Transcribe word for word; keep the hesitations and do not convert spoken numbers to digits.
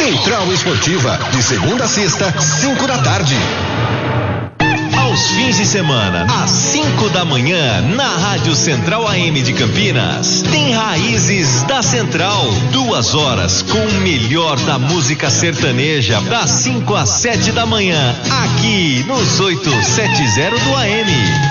Central Esportiva, de segunda a sexta, cinco da tarde. Aos fins de semana, às cinco da manhã, na Rádio Central A M de Campinas, tem Raízes da Central. Duas horas com o melhor da música sertaneja, das cinco às sete da manhã, aqui nos oitocentos e setenta do A M.